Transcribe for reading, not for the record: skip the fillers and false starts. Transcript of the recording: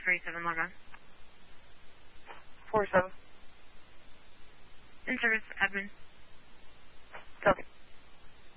437 log on. 47. In service, admin. Copy.